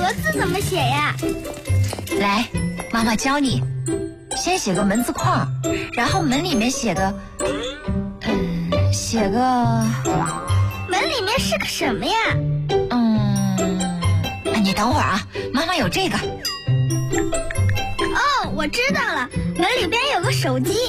国字怎么写呀？ 来，妈妈教你。先写个门字框，然后门里面写个门里面是个什么呀？ 你等会儿啊，妈妈有这个。 哦，我知道了，门里边有个手机。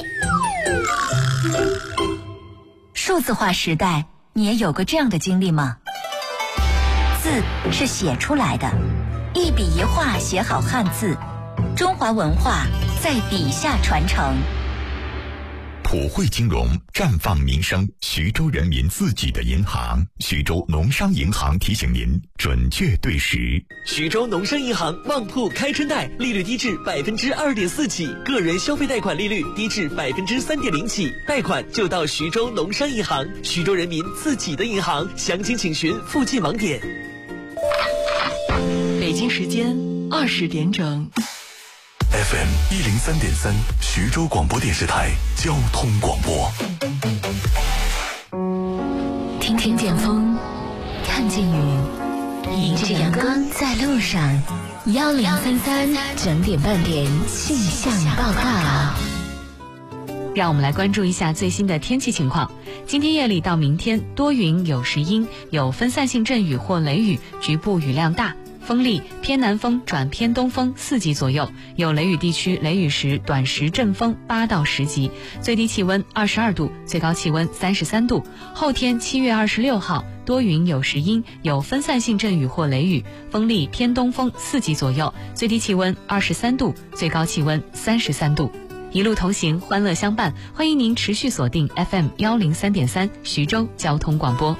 数字化时代，你也有过这样的经历吗？字是写出来的，一笔一画写好汉字，中华文化在笔下传承。 普惠金融，绽放民生，徐州人民自己的银行。徐州农商银行提醒您准确对时。 徐州农商银行旺铺开春贷，利率低至2.4%起，个人消费贷款利率低至3.0%起，贷款就到徐州农商银行，徐州人民自己的银行。详情请询附近网点。 北京时间20点整。 FM 103.3，徐州广播电视台交通广播。 听见风，看见雨，迎着阳光在路上。1033整点半点气象报告。 让我们来关注一下最新的天气情况。今天夜里到明天，多云有时阴，有分散性阵雨或雷雨，局部雨量大。风力偏南风转偏东风4级左右，有雷雨地区雷雨时短时阵风8到10级，最低气温22度，最高气温33度。后天7月26号多云有时阴，有分散性阵雨或雷雨，风力偏东风4级左右，最低气温23度，最高气温33度。一路同行，欢乐相伴，欢迎您持续锁定 FM 103.3徐州交通广播。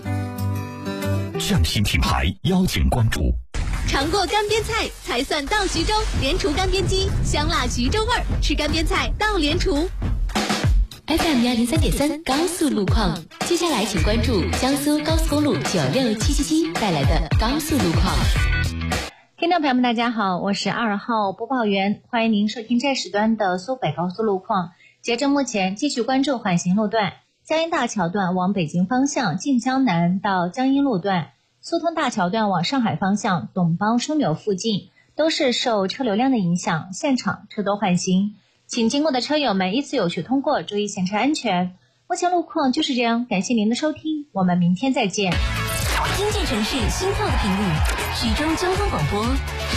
匠心品牌邀请关注。 尝过干煸菜才算到徐州，联厨干煸机，香辣徐州味儿，吃干煸菜到联厨。 FM 103.3高速路况，接下来请关注江苏高速公路96777带来的高速路况。 听众朋友们大家好，我是2号播报员，欢迎您收听这时段的苏北高速路况。截至目前，继续关注缓行路段，江阴大桥段往北京方向晋江南到江阴路段，苏通大桥段往上海方向董邦枢纽附近都是受车流量的影响，现场车多缓行，请经过的车友们依次有序通过，注意行车安全。目前路况就是这样，感谢您的收听，我们明天再见。 听见城市心跳的频率，徐州交通广播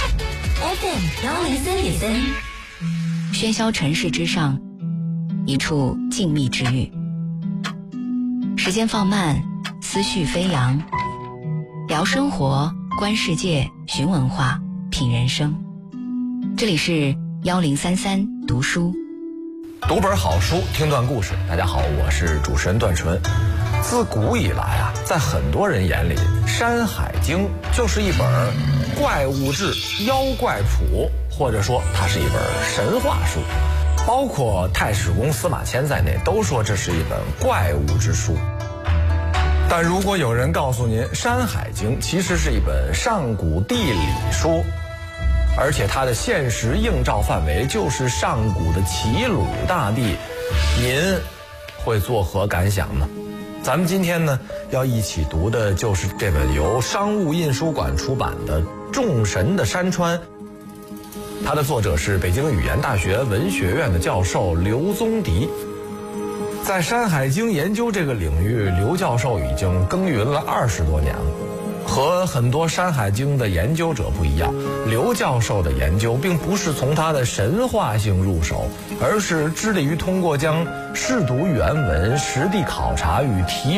FM 103.3。 喧嚣城市之上，一处静谧之域。时间放慢，思绪飞扬，聊生活，观世界，寻文化，品人生。这里是1033读书， 读本好书，听段故事。大家好，我是主持人段纯。自古以来啊，在很多人眼里，《山海经》就是一本怪物志、妖怪谱，或者说它是一本神话书。包括太史公司马迁在内，都说这是一本怪物之书。但如果有人告诉您，《山海经》其实是一本上古地理书，而且它的现实映照范围就是上古的齐鲁大地，您会作何感想呢？咱们今天呢，要一起读的就是这本由商务印书馆出版的《众神的山川》，它的作者是北京语言大学文学院的教授刘宗迪。在《山海经》研究这个领域，刘教授已经耕耘了20多年了。和很多《山海经》的研究者不一样，刘教授的研究并不是从他的神话性入手，而是致力于通过将试读原文、实地考察与提